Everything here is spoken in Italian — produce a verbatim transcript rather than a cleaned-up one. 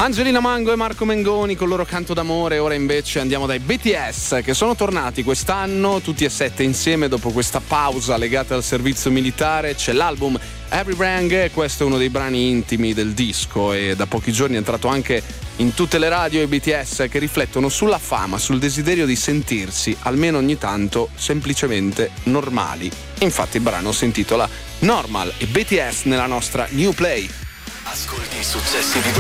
Angelina Mango e Marco Mengoni con il loro canto d'amore. Ora invece andiamo dai B T S, che sono tornati quest'anno tutti e sette insieme dopo questa pausa legata al servizio militare. C'è l'album Every Brand, questo è uno dei brani intimi del disco e da pochi giorni è entrato anche in tutte le radio. I B T S che riflettono sulla fama, sul desiderio di sentirsi almeno ogni tanto semplicemente normali. Infatti il brano si intitola Normal e B T S nella nostra New Play. Ascolti i successi di domani.